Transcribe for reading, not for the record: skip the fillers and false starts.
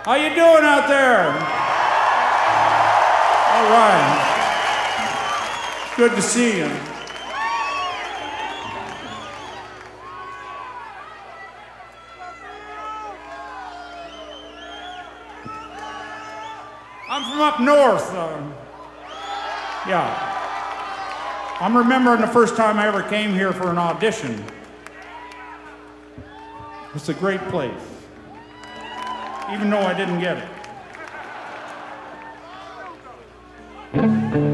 How you doing out there? All right. Good to see you. I'm from up north. Yeah. I'm remembering the first time I ever came here for an audition. It's a great place, even though I didn't get it.